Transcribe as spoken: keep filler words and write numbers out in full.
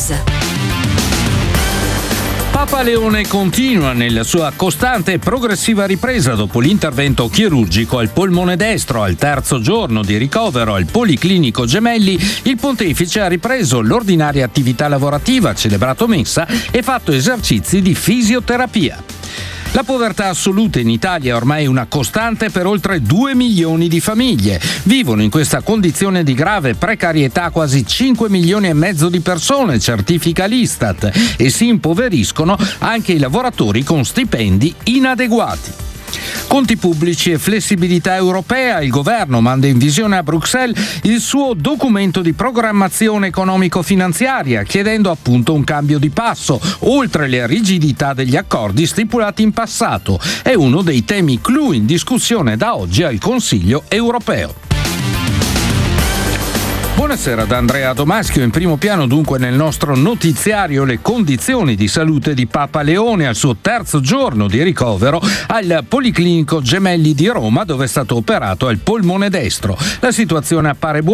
News. Papa Leone continua nella sua costante e progressiva ripresa dopo l'intervento chirurgico al polmone destro. Al terzo giorno di ricovero al Policlinico Gemelli, il pontefice ha ripreso l'ordinaria attività lavorativa, celebrato messa e fatto esercizi di fisioterapia. La povertà assoluta in Italia è ormai una costante per oltre due milioni di famiglie. Vivono in questa condizione di grave precarietà quasi cinque milioni e mezzo di persone, certifica l'Istat, e si impoveriscono anche i lavoratori con stipendi inadeguati. Conti pubblici e flessibilità europea. Il governo manda in visione a Bruxelles il suo documento di programmazione economico-finanziaria, chiedendo appunto un cambio di passo, oltre le rigidità degli accordi stipulati in passato. È uno dei temi clou in discussione da oggi al Consiglio europeo. Buonasera da Andrea Domaschio. In primo piano dunque nel nostro notiziario le condizioni di salute di Papa Leone al suo terzo giorno di ricovero al Policlinico Gemelli di Roma, dove è stato operato al polmone destro. La situazione appare buona.